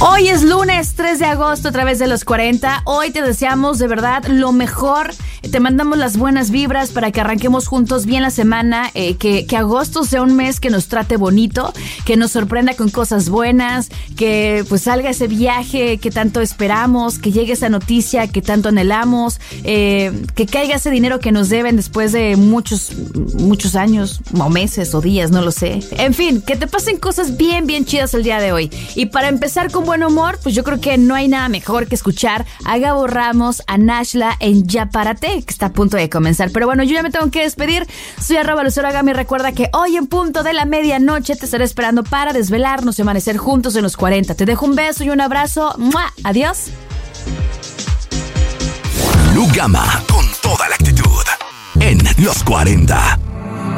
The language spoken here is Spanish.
Hoy es lunes 3 de agosto a través de los 40. Hoy te deseamos de verdad lo mejor. Te mandamos las buenas vibras para que arranquemos juntos bien la semana. Que agosto sea un mes que nos trate bonito, que nos sorprenda con cosas buenas, que pues salga ese viaje que tanto esperamos, que llegue esa noticia que tanto anhelamos, que caiga ese dinero que nos deben después de muchos años, o meses, o días, no lo sé. En fin, que te pasen cosas bien chidas el día de hoy. Y para empezar con buen humor, pues yo creo que no hay nada mejor que escuchar a Gabo Ramos, a Nashla en Ya Párate, que está a punto de comenzar. Pero bueno, yo ya me tengo que despedir. Soy @LuceroGami. Recuerda que hoy en punto de la medianoche te estaré esperando para desvelarnos y amanecer juntos en los 40. Te dejo un beso y un abrazo. ¡Mua! Adiós. Lu Gama, con toda la actitud en los 40.